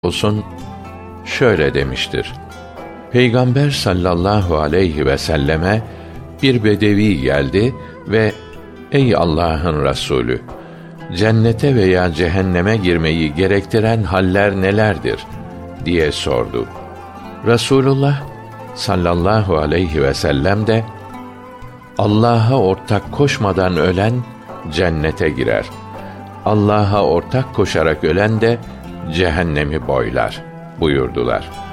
olsun şöyle demiştir: Peygamber sallallahu aleyhi ve selleme bir bedevi geldi ve "Ey Allah'ın Resulü, cennete veya cehenneme girmeyi gerektiren haller nelerdir?" diye sordu. Resulullah sallallahu aleyhi ve sellem de "Allah'a ortak koşmadan ölen cennete girer. Allah'a ortak koşarak ölen de cehennemi boylar" buyurdular.